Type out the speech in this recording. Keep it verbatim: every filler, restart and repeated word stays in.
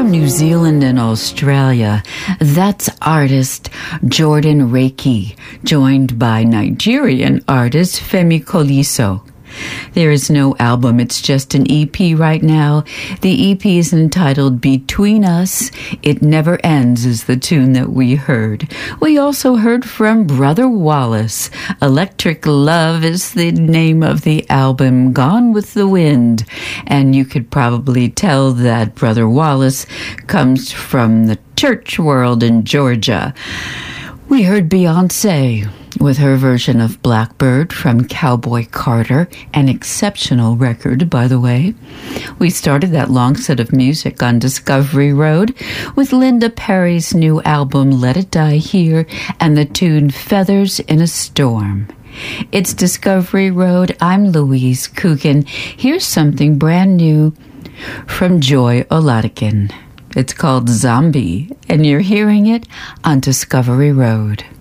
New Zealand and Australia. That's artist Jordan Reiki, joined by Nigerian artist Femi Koliso. There is no album, it's just an E P right now. The E P is entitled Between Us, It Never Ends is the tune that we heard. We also heard from Brother Wallace. Electric Love is the name of the album, Gone with the Wind. And you could probably tell that Brother Wallace comes from the church world in Georgia. We heard Beyonce with her version of Blackbird from Cowboy Carter, an exceptional record, by the way. We started that long set of music on Discovery Road with Linda Perry's new album, Let It Die Here, and the tune Feathers in a Storm. It's Discovery Road. I'm Louise Coogan. Here's something brand new from Joy Oladikin. It's called Zombie, and you're hearing it on Discovery Road.